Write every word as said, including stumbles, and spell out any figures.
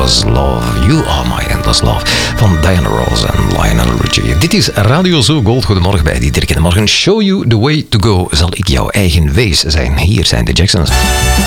Endless Love. You Are My Endless Love van Diana Ross en Lionel Richie. Dit is Radio Zo Gold. Goedemorgen bij die Dirk in de Morgen. Show you the way to go. Zal ik jouw eigen wees zijn. Hier zijn de Jacksons.